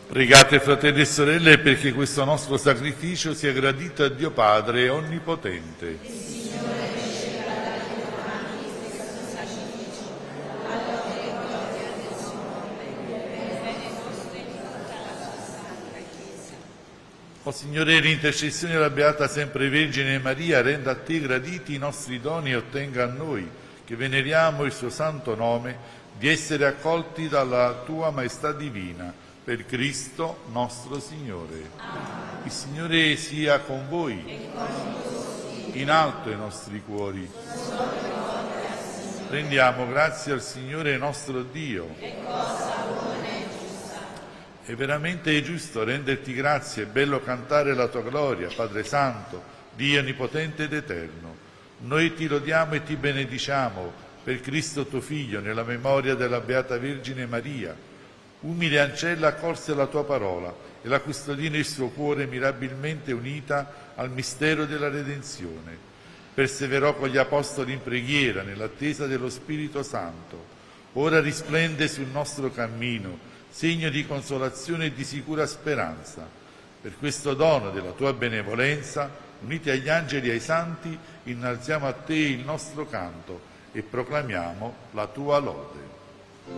Pregate, fratelli e sorelle, perché questo nostro sacrificio sia gradito a Dio Padre Onnipotente. Il Signore riceverà dai tuoi mani questo sacrificio, alla gloria del suo nome, per il bene nostro e di tutta la sua santa Chiesa. O Signore, l'intercessione della Beata Sempre Vergine Maria renda a te graditi i nostri doni e ottenga a noi, che veneriamo il suo santo nome, di essere accolti dalla tua maestà divina. Per Cristo nostro Signore. Amen. Il Signore sia con voi. E con in alto i nostri cuori. Rendiamo grazie al Signore nostro Dio. È cosa buona e giusta. È veramente giusto renderti grazie, è bello cantare la tua gloria, Padre Santo, Dio Onnipotente ed Eterno. Noi ti lodiamo e ti benediciamo per Cristo tuo Figlio, nella memoria della Beata Vergine Maria. Umile ancella accolse la tua parola e la custodì nel suo cuore mirabilmente unita al mistero della redenzione. Perseverò con gli apostoli in preghiera nell'attesa dello Spirito Santo. Ora risplende sul nostro cammino, segno di consolazione e di sicura speranza. Per questo dono della tua benevolenza, uniti agli angeli e ai santi, innalziamo a te il nostro canto e proclamiamo la tua lode.